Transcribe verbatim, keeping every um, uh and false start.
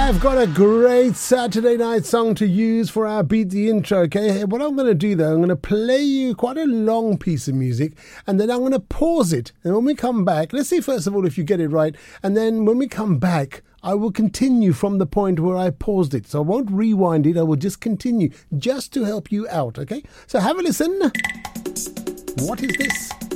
I've got a great Saturday night song to use for our Beat the Intro, okay? What I'm going to do though, I'm going to play you quite a long piece of music and then I'm going to pause it. And when we come back, let's see first of all if you get it right. And then when we come back, I will continue from the point where I paused it. So I won't rewind it, I will just continue just to help you out, okay? So have a listen. What is this?